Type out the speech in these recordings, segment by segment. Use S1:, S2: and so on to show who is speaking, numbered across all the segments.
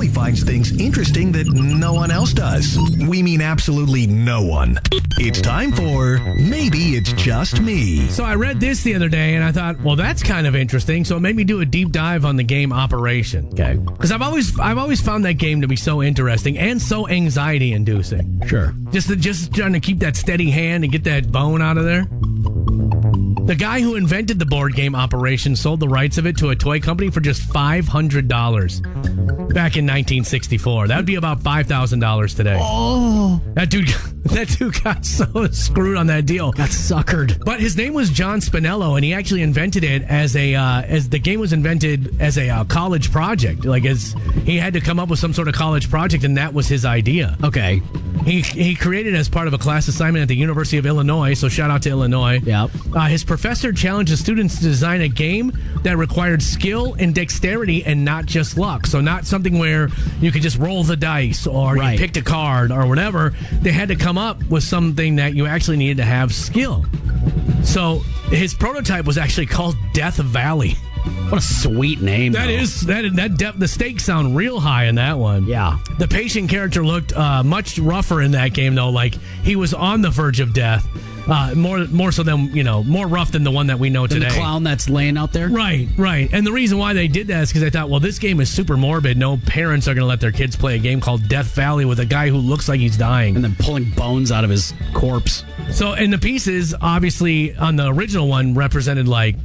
S1: probably finds things interesting that no one else does. We mean absolutely no one. It's time for Maybe It's Just Me.
S2: So I read this the other day and I thought, well, that's kind of interesting. So it made me do a deep dive on the game Operation.
S3: Okay.
S2: Because I've always found that game to be so interesting and so anxiety inducing.
S3: Sure.
S2: Just trying to keep that steady hand and get that bone out of there. The guy who invented the board game Operation sold the rights of it to a toy company for just $500 back in 1964. That would be about $5,000 today.
S3: Oh.
S2: That dude got so screwed on that deal.
S3: Got suckered.
S2: But his name was John Spinello, and he actually invented it as the game was invented as a college project. Like, as he had to come up with some sort of college project, and that was his idea.
S3: Okay.
S2: He created it as part of a class assignment at the University of Illinois, so shout out to Illinois.
S3: Yep.
S2: His professor challenged the students to design a game that required skill and dexterity and not just luck. So not something where you could just roll the dice or you picked a card or whatever. They had to come up with something that you actually needed to have skill. So his prototype was actually called Death Valley.
S3: What a sweet name.
S2: The stakes sound real high in that one.
S3: Yeah.
S2: The patient character looked much rougher in that game, though. Like, he was on the verge of death. More so than, more rough than the one that we know today.
S3: The clown that's laying out there?
S2: Right. And the reason why they did that is because they thought, well, this game is super morbid. No parents are going to let their kids play a game called Death Valley with a guy who looks like he's dying.
S3: And then pulling bones out of his corpse.
S2: So, and the pieces, obviously, on the original one represented,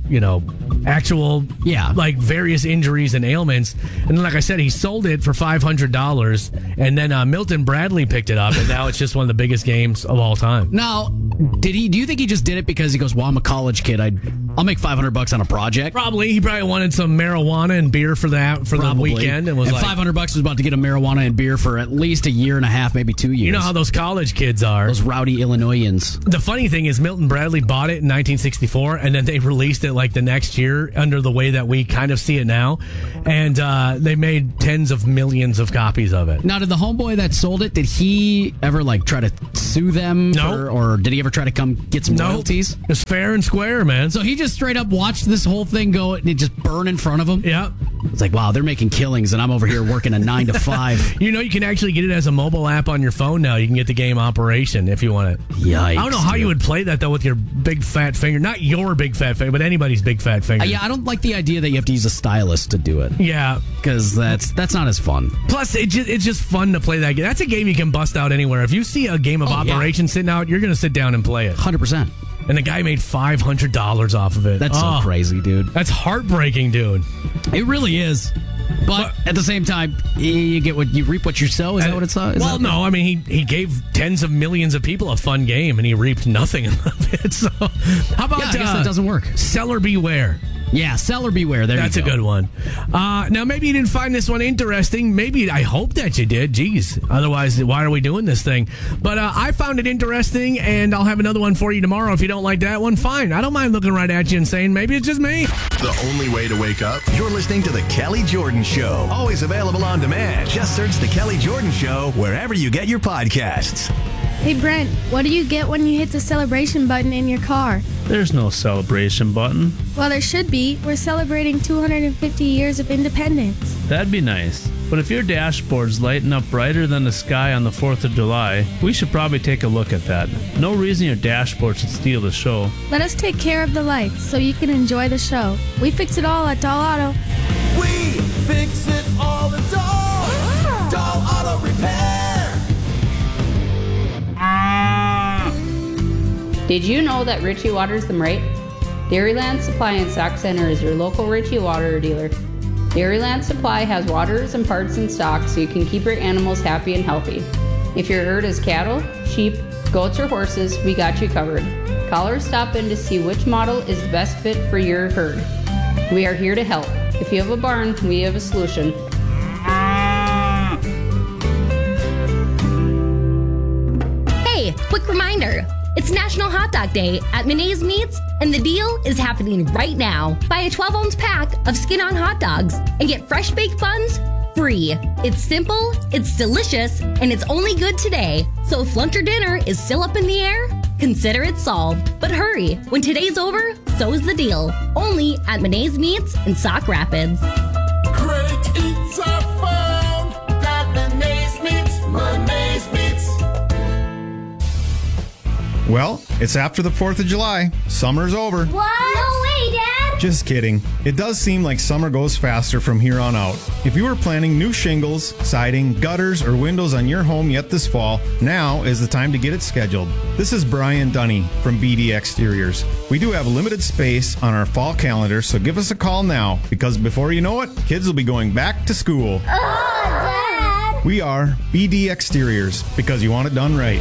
S2: actual, like, various injuries and ailments. And then, like I said, he sold it for $500. And then Milton Bradley picked it up. And now it's just one of the biggest games of all time.
S3: Now, do you think he just did it because he goes, well, I'm a college kid. I'll make $500 on a project?
S2: Probably. He probably wanted some marijuana and beer for the weekend. And
S3: $500 was about to get him marijuana and beer for at least a year and a half, maybe 2 years.
S2: You know how those college kids are.
S3: Those rowdy Illinoisans.
S2: The funny thing is Milton Bradley bought it in 1964, and then they released it like the next year under the way that we kind of see it now. And they made tens of millions of copies of it.
S3: Now, did the homeboy that sold it, did he ever try to sue them?
S2: No.
S3: Or did he ever try to come get some royalties?
S2: It was fair and square, man.
S3: So he just straight up watched this whole thing go and it just burn in front of him?
S2: Yeah.
S3: It's like, wow, they're making killings and I'm over here working a 9 to 5.
S2: You can actually get it as a mobile app on your phone now. You can get the game Operation if you want it.
S3: Yikes.
S2: I don't know how you would play that, though, with your big fat finger. Not your big fat finger, but anybody's big fat finger.
S3: Yeah, I don't like the idea that you have to use a stylus to do it.
S2: Yeah.
S3: Because that's not as fun.
S2: Plus, it's just fun to play that game. That's a game you can bust out anywhere. If you see a game of Operation sitting out, you're going to sit down and play it.
S3: 100%.
S2: And the guy made $500 off of it.
S3: That's so crazy, dude.
S2: That's heartbreaking, dude.
S3: It really is. But at the same time, you reap what you sow. Is that what it's?
S2: Well, no. I mean, he gave tens of millions of people a fun game, and he reaped nothing of it. So, how about
S3: I guess that doesn't work.
S2: Seller Beware?
S3: Yeah, seller beware.
S2: That's a good one. Now, maybe you didn't find this one interesting. Maybe, I hope that you did. Jeez. Otherwise, why are we doing this thing? But I found it interesting, and I'll have another one for you tomorrow. If you don't like that one, fine. I don't mind looking right at you and saying, maybe it's just me.
S1: The only way to wake up, you're listening to The Kelly Jordan Show. Always available on demand. Just search The Kelly Jordan Show wherever you get your podcasts.
S4: Hey, Brent, what do you get when you hit the celebration button in your car?
S5: There's no celebration button.
S4: Well, there should be. We're celebrating 250 years of independence.
S5: That'd be nice. But if your dashboard's lighting up brighter than the sky on the 4th of July, we should probably take a look at that. No reason your dashboard should steal the show.
S4: Let us take care of the lights so you can enjoy the show. We fix it all at Doll Auto.
S6: We fix it all at Doll. Doll Auto Repair.
S7: Did you know that Ritchie waters them right? Dairyland Supply and Stock Center is your local Ritchie waterer dealer. Dairyland Supply has waterers and parts in stock so you can keep your animals happy and healthy. If your herd is cattle, sheep, goats, or horses, we got you covered. Call or stop in to see which model is the best fit for your herd. We are here to help. If you have a barn, we have a solution.
S8: Hey, quick reminder. It's National Hot Dog Day at Menae's Meats, and the deal is happening right now. Buy a 12-ounce pack of skin-on hot dogs and get fresh baked buns free. It's simple, it's delicious, and it's only good today. So if lunch or dinner is still up in the air, consider it solved. But hurry, when today's over, so is the deal. Only at Menae's Meats in Sauk Rapids.
S6: Great eats are found
S9: Well, it's after the 4th of July. Summer's over.
S8: What? No way, Dad!
S9: Just kidding. It does seem like summer goes faster from here on out. If you are planning new shingles, siding, gutters, or windows on your home yet this fall, now is the time to get it scheduled. This is Brian Dunny from BD Exteriors. We do have limited space on our fall calendar, so give us a call now, because before you know it, kids will be going back to school.
S8: Oh, Dad!
S9: We are BD Exteriors, because you want it done right.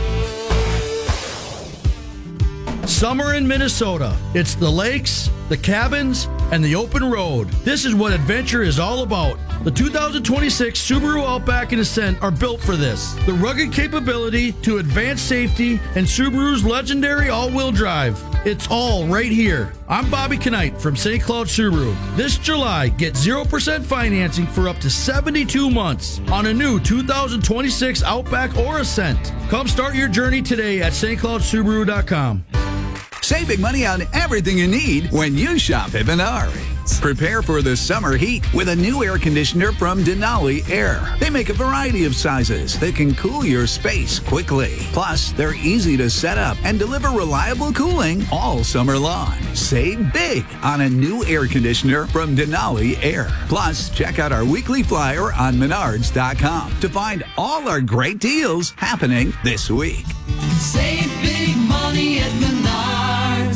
S10: Summer in Minnesota. It's the lakes, the cabins, and the open road. This is what adventure is all about. The 2026 Subaru Outback and Ascent are built for this. The rugged capability to advanced safety and Subaru's legendary all-wheel drive. It's all right here. I'm Bobby Knight from St. Cloud Subaru. This July, get 0% financing for up to 72 months on a new 2026 Outback or Ascent. Come start your journey today at stcloudsubaru.com.
S11: Save big money on everything you need when you shop at Menards. Prepare for the summer heat with a new air conditioner from Denali Air. They make a variety of sizes that can cool your space quickly. Plus, they're easy to set up and deliver reliable cooling all summer long. Save big on a new air conditioner from Denali Air. Plus, check out our weekly flyer on Menards.com to find all our great deals happening this week.
S6: Save big money at Menards.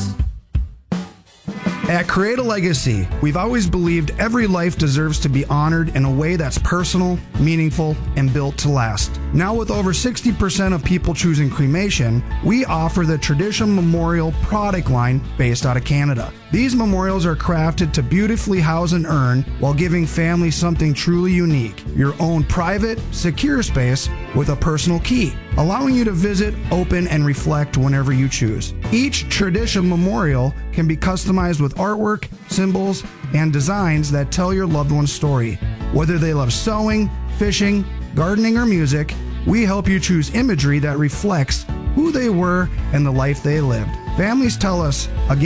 S12: At Create a Legacy, we've always believed every life deserves to be honored in a way that's personal, meaningful, and built to last. Now with over 60% of people choosing cremation, we offer the Tradition Memorial product line based out of Canada. These memorials are crafted to beautifully house an urn while giving families something truly unique, your own private, secure space with a personal key, allowing you to visit, open, and reflect whenever you choose. Each Tradition Memorial can be customized with artwork, symbols, and designs that tell your loved one's story. Whether they love sewing, fishing, gardening, or music, we help you choose imagery that reflects who they were and the life they lived. Families tell us, again,